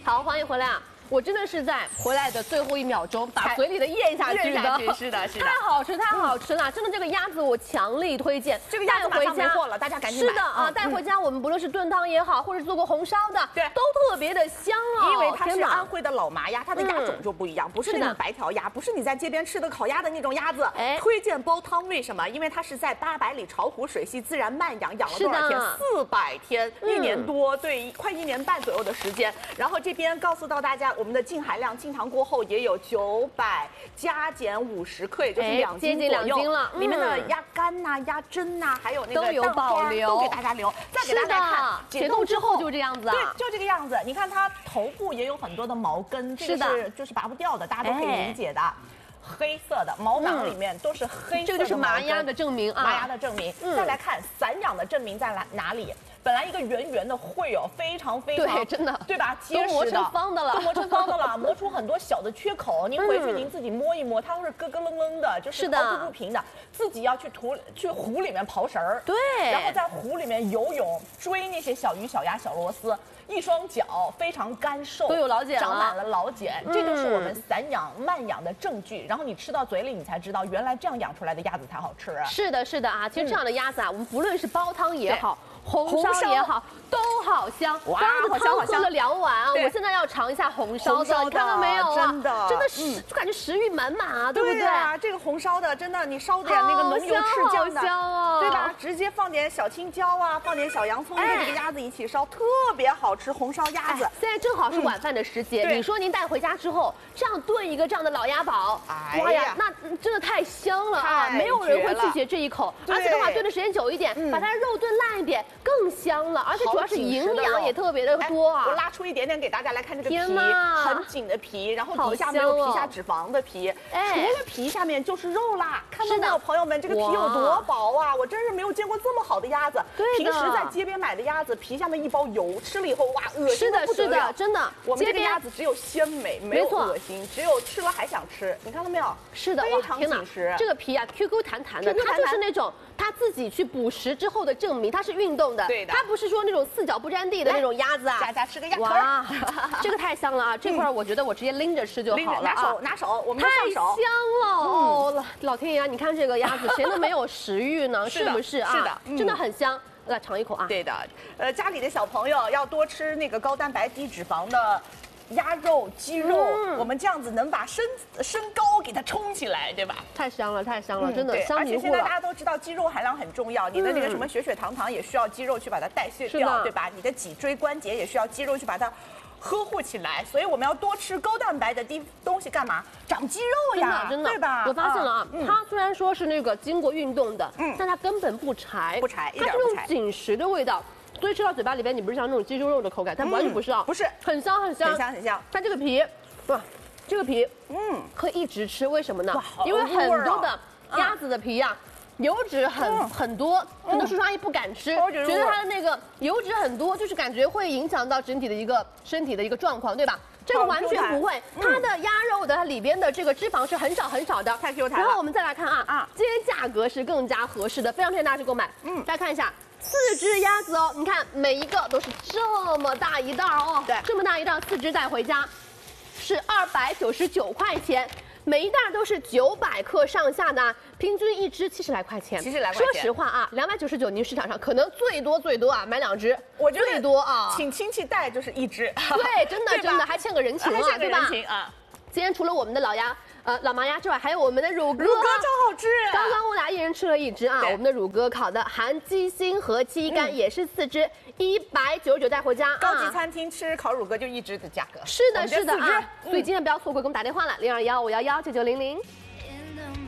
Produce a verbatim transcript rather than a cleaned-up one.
好，欢迎回来啊！我真的是在回来的最后一秒钟把嘴里的咽下去的， 是的，是的， 太好吃，太好吃了！真的，这个鸭子我强力推荐， 这个鸭子马上没货了，大家赶紧买。 是的啊，带回家我们不论是炖汤也好，或者做过红烧的， 对， 都特别的香哦。 因为它是安徽的老麻鸭，它的鸭种就不一样，不是那种白条鸭，不是你在街边吃的烤鸭的那种鸭子。哎，推荐煲汤，为什么？因为它是在八百里巢湖水系自然慢养，养了多少天？四百天，一年多，对，快一年半左右的时间。然后这边告诉到大家，我们的净含量。进糖过后也有九百加减五十克，也就是两斤左右，接近两斤了。里面的鸭肝呐、鸭胗呐，还有那个都有保留， 都给大家留。再给大家看解冻之后就这样子啊， 对，就这个样子。你看它头部也有很多的毛根，这个是就是拔不掉的，大家都可以理解的。黑色的毛囊里面都是黑色的， 这个就是麻鸭的证明啊， 麻鸭的证明。再来看散养的证明在哪哪里？本来一个圆圆的会哦，非常非常对，真的对吧？结实的， 都磨成方的了， 都磨成方的了，磨出很多小的缺口。您回去您自己摸一摸，它会是咯咯楞楞的，就是凹凸不平的。自己要去土去湖里面刨食儿， 对， 然后在湖里面游泳，追那些小鱼、小鸭、小螺丝。一双脚非常干瘦， 都有老茧了， 长满了老茧，这就是我们散养慢养的证据。然后你吃到嘴里，你才知道原来这样养出来的鸭子才好吃啊！ 是的，是的啊，其实这样的鸭子啊，我们不论是煲汤也好，红烧也好，都好香。哇，刚刚的汤喝了两碗啊，我现在要尝一下红烧的，你看到没有啊？ 真的， 真的是就感觉食欲满满啊，对不对？ 对啊，这个红烧的真的，你烧点那个浓油赤酱的，对吧？直接放点小青椒啊，放点小洋葱跟这个鸭子一起烧，特别好吃。红烧鸭子现在正好是晚饭的时节，你说您带回家之后，这样炖一个这样的老鸭煲，哇呀，那真的太香了啊！没有人会拒绝这一口，而且的话炖的时间久一点，把它肉炖烂一点更香了，而且主要是营养也特别的多啊。 我拉出一点点给大家来看这个皮，很紧的皮，然后底下没有皮下脂肪的皮，除了皮下面就是肉啦。看到没有，朋友们，这个皮有多薄啊！我真是没有见过这么好的鸭子。平时在街边买的鸭子，皮下面一包油，吃了以后哇，恶心的不得了。 真的， 我们这个鸭子只有鲜美，没有恶心，只有吃了还想吃。你看到没有？ 是的， 非常紧实。 这个皮啊，Q Q 弹弹的，它就是那种它自己去捕食之后的证明，它是运动的。 对的， 它不是说那种四脚不沾地的那种鸭子啊。 佳佳吃个鸭腿。 哇，这个太香了啊！这块我觉得我直接拎着吃就好了啊。 拿手拿手，我们太香了哦！老天爷，你看这个鸭子，谁都没有食欲呢？是不是啊？ 是的， 真的很香。来尝一口啊！ 对的，呃，家里的小朋友要多吃那个高蛋白低脂肪的鸭肉、鸡肉，嗯、我们这样子能把身身高给它冲起来，对吧？ 太香了，太香了，嗯、真的香迷糊了。 而且现在大家都知道肌肉含量很重要，你的这个什么血血糖糖也需要肌肉去把它代谢掉，对吧？你的脊椎关节也需要肌肉去把它呵护起来，所以我们要多吃高蛋白的低东西，干嘛？长肌肉呀， 真的， 对吧？ 我发现了啊，嗯、它虽然说是那个经过运动的，嗯，但它根本不柴， 不柴， 它是那种紧实的味道，所以吃到嘴巴里边，你不是像那种鸡胸肉的口感，它完全不是啊， 不是， 很香很香， 很香很香。 它这个皮，哇，这个皮，嗯，可以一直吃，为什么呢？因为很多的鸭子的皮呀。油脂很、嗯、很多，很多叔叔阿姨不敢吃，嗯、觉得它的那个油脂很多，就是感觉会影响到整体的一个身体的一个状况，对吧？这个完全不会，嗯、它的鸭肉的它里边的这个脂肪是很少很少的， 太 Q 弹了。 然后我们再来看啊，啊，今天价格是更加合适的，非常推荐大家去购买。嗯，大家看一下。四只鸭子哦，你看每一个都是这么大一袋哦，对，这么大一袋，四只带回家是二百九十九块钱。每一袋都是九百克上下的，平均一只七十来块钱。 七十来块钱。 说实话啊，两百九十九，您市场上可能最多最多啊买两只， 我觉得最多啊， 请亲戚带就是一只。 对，真的真的还欠个人情啊，对吧？ 人情啊。 今天除了我们的老鸭。呃，老麻鸭之外，还有我们的乳鸽， 乳鸽超好吃。 刚刚我俩一人吃了一只啊，我们的乳鸽烤的含鸡心和鸡肝，也是四只，一百九十九带回家。 高级餐厅吃烤乳鸽就一只的价格。 是的，是的啊，所以今天不要错过，给我们打电话了，零二幺五幺幺九九零零。